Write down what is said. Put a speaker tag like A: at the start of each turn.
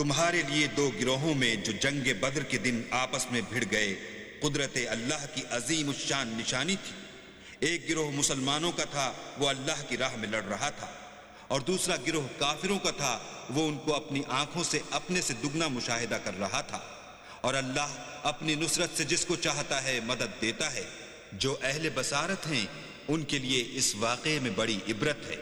A: तुम्हारे लिए दो गिरोहों में जो जंग बद्र के दिन आपस में भिड़ गए कुदरत अल्लाह की अजीम उश्शान निशानी थी। एक गिरोह मुसलमानों का था, वो अल्लाह की राह में लड़ रहा था, और दूसरा गिरोह काफिरों का था, वो उनको अपनी आंखों से अपने से दुगना मुशाहिदा कर रहा था। और अल्लाह अपनी नुसरत से जिसको चाहता है मदद देता है। जो अहले बसारत हैं उनके लिए इस वाक़े में बड़ी इबरत है।